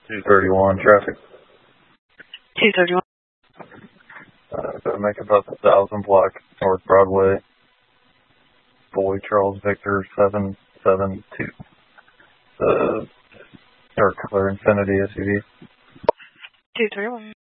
231 traffic. 231. Gonna make about 1,000 block North Broadway. Boy Charles Victor 772. Dark color Infiniti SUV. 231.